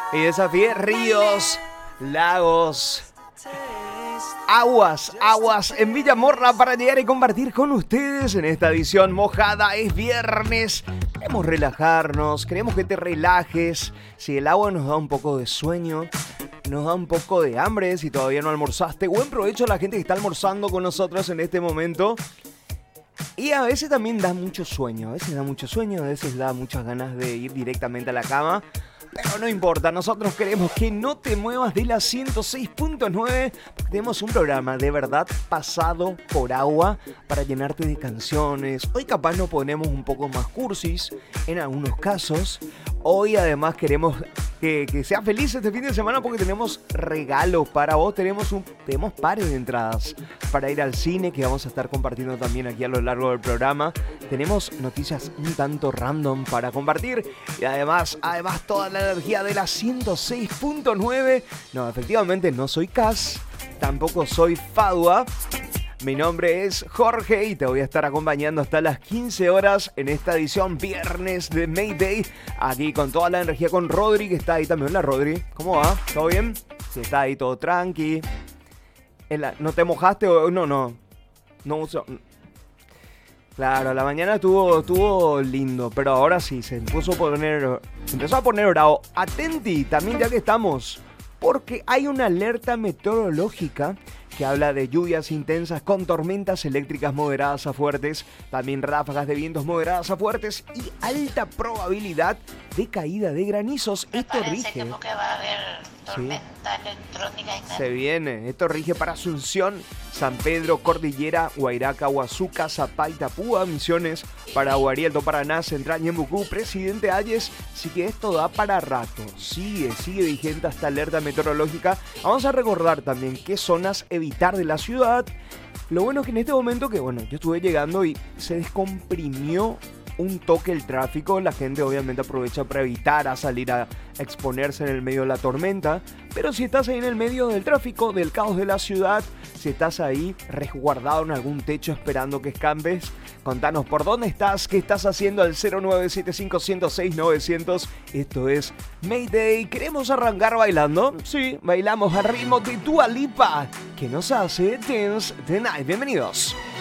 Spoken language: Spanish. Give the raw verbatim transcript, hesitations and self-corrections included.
Y desafié ríos, lagos, aguas, aguas en Villamorra para llegar y compartir con ustedes en esta edición mojada. Es viernes, queremos relajarnos, queremos que te relajes. Si el agua nos da un poco de sueño, nos da un poco de hambre, si todavía no almorzaste, buen provecho a la gente que está almorzando con nosotros en este momento. Y a veces también da mucho sueño, a veces da mucho sueño, a veces da muchas ganas de ir directamente a la cama. Pero no importa, nosotros queremos que no te muevas de la ciento seis punto nueve, porque tenemos un programa de verdad pasado por agua para llenarte de canciones. Hoy capaz nos ponemos un poco más cursis en algunos casos. Hoy además queremos que, que seas feliz este fin de semana porque tenemos regalos para vos. Tenemos, un, tenemos pares de entradas para ir al cine que vamos a estar compartiendo también aquí a lo largo del programa. Tenemos noticias un tanto random para compartir y además, además toda la energía de la ciento seis punto nueve. No, efectivamente no soy Cas, tampoco soy Fadua. Mi nombre es Jorge y te voy a estar acompañando hasta las quince horas en esta edición viernes de Mayday. Aquí con toda la energía con Rodri, que está ahí también. Hola Rodri, ¿cómo va? ¿Todo bien? Si está ahí todo tranqui. La, ¿No te mojaste o no? No, no uso... Claro, la mañana estuvo, estuvo lindo, pero ahora sí, se puso a poner, se empezó a poner bravo. Atenti, también ya que estamos, porque hay una alerta meteorológica que habla de lluvias intensas con tormentas eléctricas moderadas a fuertes, también ráfagas de vientos moderadas a fuertes y alta probabilidad de caída de granizos. Esto rige. Porque va a haber tormenta sí. electrónica y tal. Se viene. Esto rige para Asunción, San Pedro, Cordillera, Huayraca, Huazuca, Zapá, Itapúa, Misiones, Paraguarí, Alto Paraná, Central, Ñembucú, Presidente Hayes. Así que esto da para rato. Sigue, sigue vigente esta alerta meteorológica. Vamos a recordar también qué zonas evitar de la ciudad. Lo bueno es que en este momento que, bueno, yo estuve llegando y se descomprimió un toque el tráfico. La gente obviamente aprovecha para evitar a salir a exponerse en el medio de la tormenta. Pero si estás ahí en el medio del tráfico, del caos de la ciudad, si estás ahí resguardado en algún techo esperando que escampes, contanos por dónde estás, qué estás haciendo al cero nueve siete cinco cero seis nueve cero cero. Esto es Mayday. ¿Queremos arrancar bailando? Sí, bailamos al ritmo de Dua Lipa, que nos hace Dance the Night. Bienvenidos.